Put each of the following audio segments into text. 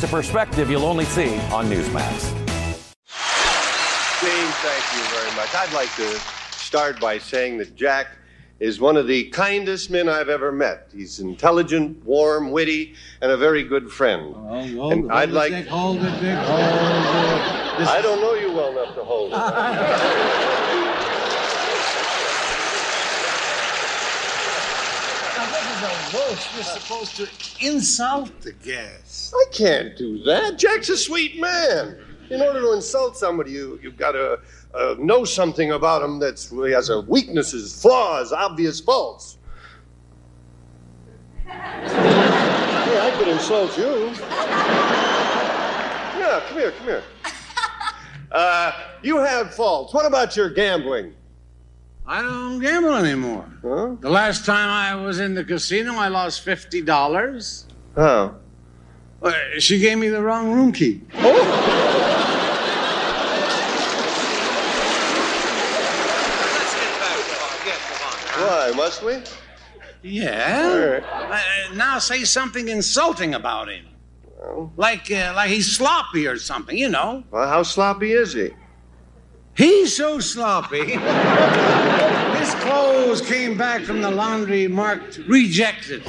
It's a perspective you'll only see on Newsmax. James, thank you very much. I'd like to start by saying that Jack is one of the kindest men I've ever met. He's intelligent, warm, witty, and a very good friend. And I'd like... Hold it, Dick, hold it. I don't know you well enough to hold it. You're supposed to insult the guest. I can't do that. Jack's a sweet man. In order to insult somebody, you've got to know something about him that he has weaknesses, flaws, obvious faults. Yeah, I could insult you. Yeah, come here. You have faults. What about your gambling? I don't gamble anymore. Huh? The last time I was in the casino, I lost $50. Oh. She gave me the wrong room key. Oh. Why, must we? Yeah. Now say something insulting about him. Well, like he's sloppy or something, you know. Well, how sloppy is he? He's so sloppy. His clothes came back from the laundry marked rejected.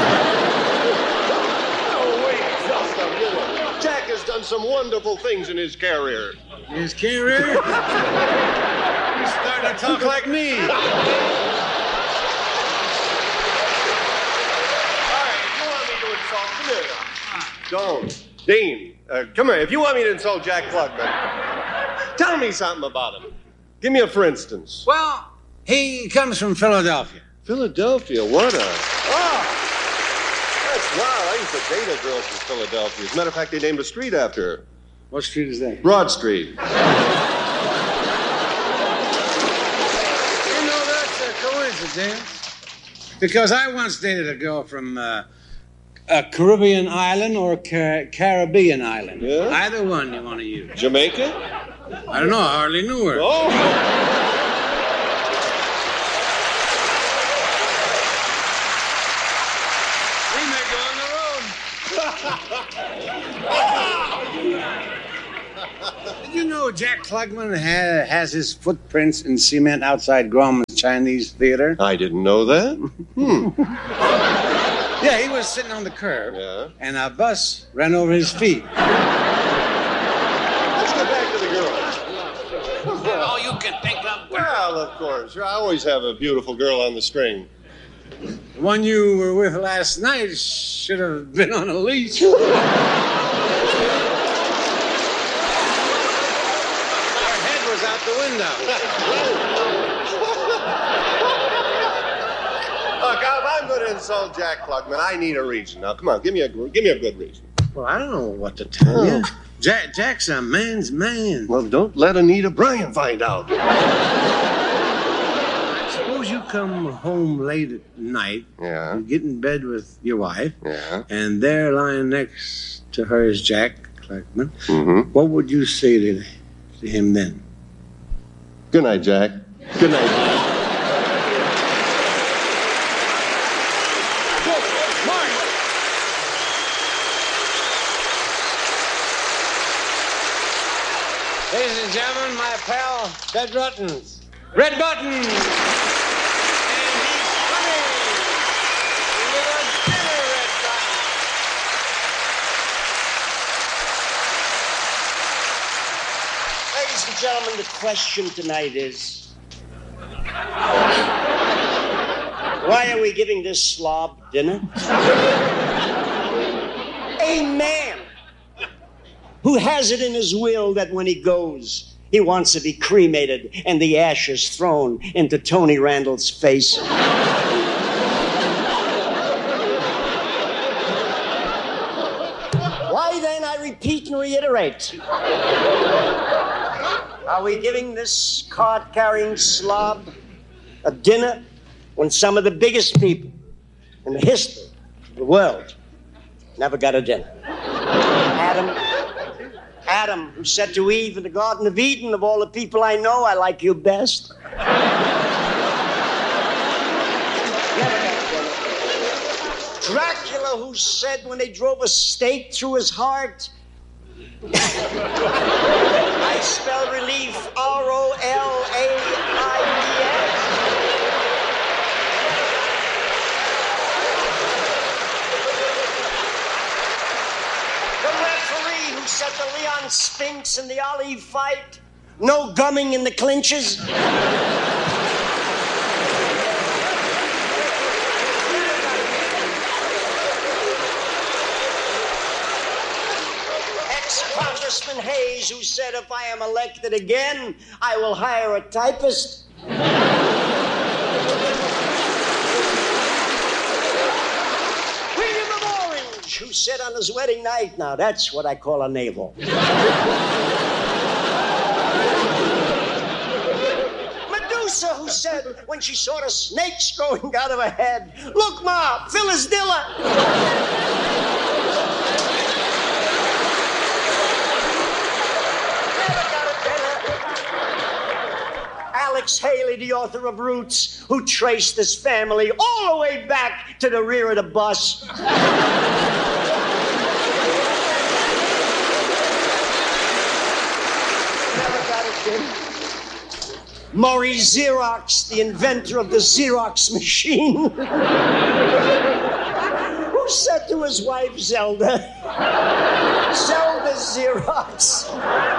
Oh, wait just a minute. Jack has done some wonderful things in his career. His career? He's starting to talk like me. Don't. Dean, come here. If you want me to insult Jack Klugman, tell me something about him. Give me a for instance. Well, he comes from Philadelphia. Philadelphia? What a... Oh! That's wild. I used to date a girl from Philadelphia. As a matter of fact, they named a street after her. What street is that? Broad Street. You know, that's a coincidence. Because I once dated a girl from... a Caribbean island or Caribbean island. Yeah? Either one you want to use. Jamaica? I don't know. I hardly knew her. Oh! We may go on the road. Did you know Jack Klugman has his footprints in cement outside Grauman's Chinese Theater? I didn't know that. Yeah, he was sitting on the curb, Yeah. and a bus ran over his feet. Let's get back to the girls. All you can think of. Well, of course. I always have a beautiful girl on the string. The one you were with last night should have been on a leash. Her head was out the window. Look, if I'm going to insult Jack Klugman, I need a reason. Now, come on, give me a good reason. Well, I don't know what to tell you. Jack's a man's man. Well, don't let Anita Bryan find out. Suppose you come home late at night. Yeah. You get in bed with your wife. Yeah. And there lying next to her is Jack Klugman. Mm-hmm. What would you say to him then? Good night, Jack. Good night. Ladies and gentlemen, my pal, Red Buttons. Red Buttons! And he's coming with a dinner, Red Buttons. Ladies and gentlemen, the question tonight is... why are we giving this slob dinner? A man who has it in his will that when he goes, he wants to be cremated and the ashes thrown into Tony Randall's face. Why then, I repeat and reiterate, are we giving this card-carrying slob a dinner when some of the biggest people in the history of the world never got a dinner? Adam, who said to Eve in the Garden of Eden, of all the people I know, I like you best. Dracula, who said when they drove a stake through his heart, I spell relief R-O-L-A-I-D-S. The referee who said the Leon Spinks and the Ali fight, no gumming in the clinches. Congressman Hayes, who said, if I am elected again, I will hire a typist. William of Orange, who said on his wedding night, now that's what I call a navel. Medusa, who said, when she saw the snakes growing out of her head, look, Ma, Phyllis Diller. Alex Haley, the author of Roots, who traced his family all the way back to the rear of the bus. Never got it, did. Maury Xerox, the inventor of the Xerox machine, who said to his wife, Zelda, Zelda Xerox.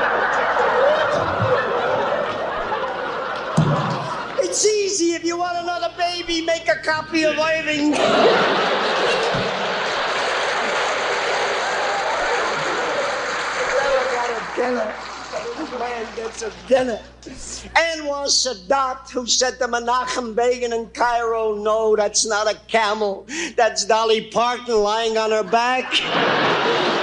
It's easy. If you want another baby, make a copy of Irving. Never got a dinner. This man gets a dinner. Anwar Sadat, who said to Menachem Begin in Cairo, no, that's not a camel. That's Dolly Parton lying on her back.